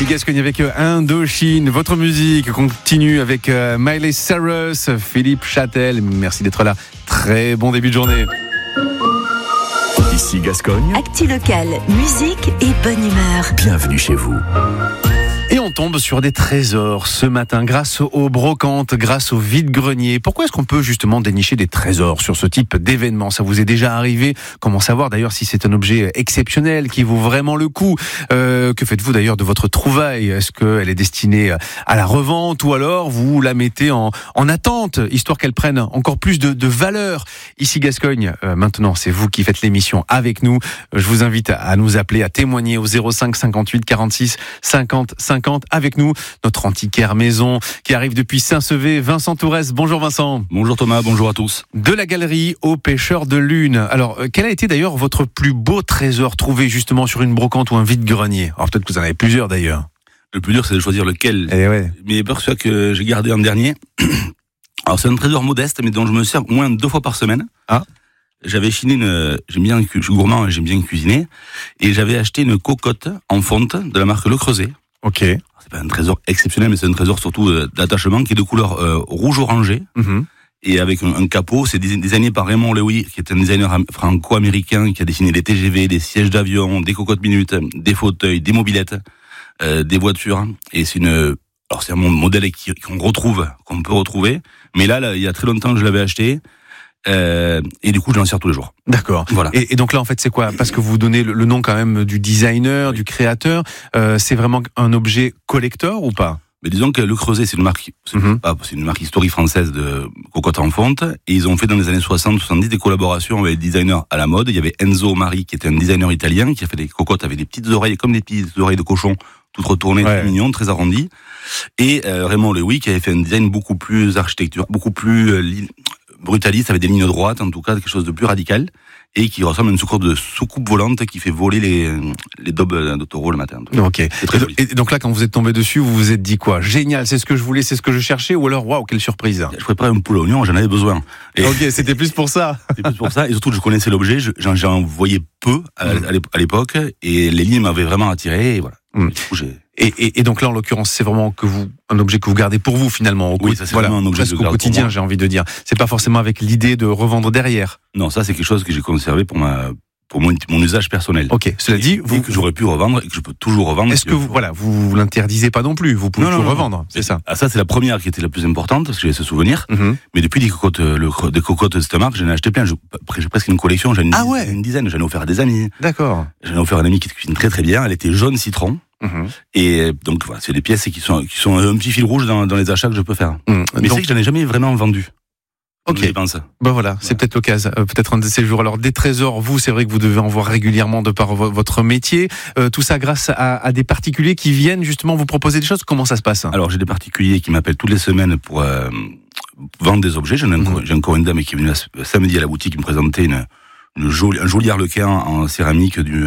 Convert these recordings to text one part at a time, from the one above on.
Ici Gascogne avec Indochine. Votre musique continue avec Miley Cyrus, Philippe Châtel. Merci d'être là. Très bon début de journée. Ici Gascogne. Actu local, musique et bonne humeur. Bienvenue chez vous. Et on tombe sur des trésors ce matin grâce aux brocantes, grâce aux vide-greniers. Pourquoi est-ce qu'on peut justement dénicher des trésors sur ce type d'événement ? Ça vous est déjà arrivé ? Comment savoir d'ailleurs si c'est un objet exceptionnel qui vaut vraiment le coup ? Que faites-vous d'ailleurs de votre trouvaille ? Est-ce qu'elle est destinée à la revente ou alors vous la mettez en attente, histoire qu'elle prenne encore plus de valeur ? Ici Gascogne, maintenant c'est vous qui faites l'émission avec nous. Je vous invite à nous appeler, à témoigner au 05 58 46 50 50 avec nous, notre antiquaire maison qui arrive depuis Saint-Sevé, Vincent Tourès. Bonjour Vincent. Bonjour Thomas, bonjour à tous. De la galerie aux pêcheurs de lune. Alors, quel a été d'ailleurs votre plus beau trésor trouvé justement sur une brocante ou un vide-grenier ? Alors peut-être que vous en avez plusieurs d'ailleurs. Le plus dur c'est de choisir lequel. Ouais. Mais pour celui que j'ai gardé en dernier, alors c'est un trésor modeste mais dont je me sers au moins 2 fois par semaine. Ah. J'avais chiné je suis gourmand et j'aime bien cuisiner, et j'avais acheté une cocotte en fonte de la marque Le Creuset. Ok. C'est pas un trésor exceptionnel, mais c'est un trésor surtout d'attachement qui est de couleur rouge-orangé. Mm-hmm. Et avec un capot. C'est designé par Raymond Lewy, qui est un designer franco-américain qui a dessiné des TGV, des sièges d'avion, des cocottes minutes, des fauteuils, des mobylettes, des voitures. Et c'est un modèle qu'on peut retrouver. Mais là, il y a très longtemps que je l'avais acheté. Et du coup je l'en sers tous les jours. D'accord. Voilà. Et donc là en fait c'est quoi ? Parce que vous donnez le nom quand même du designer, du créateur. C'est vraiment un objet collector ou pas ? Mais disons que Le Creuset c'est une marque, c'est une marque historique française de cocottes en fonte, et ils ont fait dans les années 60-70 des collaborations avec des designers à la mode. Il y avait Enzo Mari qui était un designer italien qui a fait des cocottes avec des petites oreilles comme des petites oreilles de cochon, toutes retournées, très mignonnes, très arrondies. Et Raymond Lewy qui avait fait un design beaucoup plus beaucoup plus brutaliste, avec des lignes droites, en tout cas quelque chose de plus radical, et qui ressemble à une soucoupe volante qui fait voler les daubes d'autoroute le matin. Ok. C'est très joli. Et donc là, quand vous êtes tombé dessus, vous vous êtes dit quoi ? Génial, c'est ce que je voulais, c'est ce que je cherchais, ou alors waouh, quelle surprise ! Je préparais un poulet à oignon, j'en avais besoin. Et Ok, c'était plus pour ça. c'est plus pour ça, et surtout que je connaissais l'objet, j'en voyais peu à l'époque, et les lignes m'avaient vraiment attiré, et voilà. Du coup, Et donc là, en l'occurrence, c'est vraiment un objet que vous gardez pour vous finalement. Oui, ça c'est vraiment un objet presque au au quotidien, j'ai envie de dire. C'est pas forcément avec l'idée de revendre derrière. Non, ça c'est quelque chose que j'ai conservé pour mon usage personnel. Ok. Cela dit, que j'aurais pu revendre et que je peux toujours revendre. Est-ce que vous l'interdisez pas non plus ? Vous pouvez toujours revendre, c'est ça. Ah, ça c'est la première qui était la plus importante parce que j'ai ce souvenir. Mm-hmm. Mais depuis des cocottes de cette marque, j'en ai acheté plein. J'ai presque une collection. J'en ai une dizaine. J'en ai offert à des amis. D'accord. J'en ai offert à une amie qui cuisine très très bien. Elle était jaune citron. Mm-hmm. Et donc voilà, c'est des pièces qui sont un petit fil rouge dans les achats que je peux faire. Mais donc, c'est que j'en ai jamais vraiment vendu. Ok. Je pense. Ben voilà, c'est peut-être l'occasion, peut-être un de ces jours. Alors des trésors, vous, c'est vrai que vous devez en voir régulièrement de par votre métier. Tout ça grâce à des particuliers qui viennent justement vous proposer des choses. Comment ça se passe ? Alors j'ai des particuliers qui m'appellent toutes les semaines pour vendre des objets. J'ai encore une dame qui est venue samedi à la boutique qui me présentait un joli arlequin en céramique du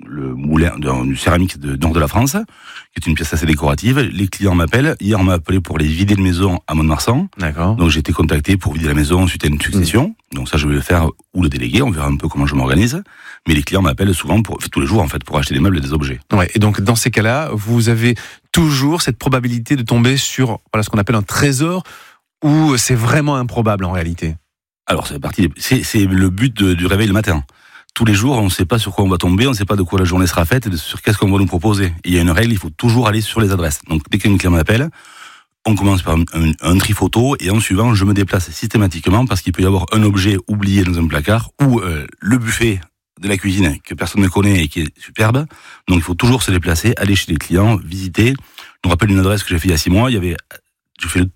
céramique du nord de la France, qui est une pièce assez décorative. Les clients m'appellent. Hier, on m'a appelé pour les vider de maison à Mont-de-Marsan. D'accord. Donc j'ai été contacté pour vider la maison ensuite à une succession. Donc ça, je vais le faire ou le déléguer. On verra un peu comment je m'organise. Mais les clients m'appellent souvent tous les jours en fait pour acheter des meubles et des objets. Ouais. Et donc dans ces cas-là, vous avez toujours cette probabilité de tomber sur ce qu'on appelle un trésor, ou c'est vraiment improbable en réalité. Alors c'est le but du réveil le matin. Tous les jours, on ne sait pas sur quoi on va tomber, on ne sait pas de quoi la journée sera faite, et sur qu'est-ce qu'on va nous proposer. Et il y a une règle, il faut toujours aller sur les adresses. Donc dès qu'un client m'appelle, on commence par un tri photo, et en suivant, je me déplace systématiquement parce qu'il peut y avoir un objet oublié dans un placard ou le buffet de la cuisine que personne ne connaît et qui est superbe. Donc il faut toujours se déplacer, aller chez les clients, visiter. Je me rappelle une adresse que j'ai fait il y a 6 mois, j'ai fait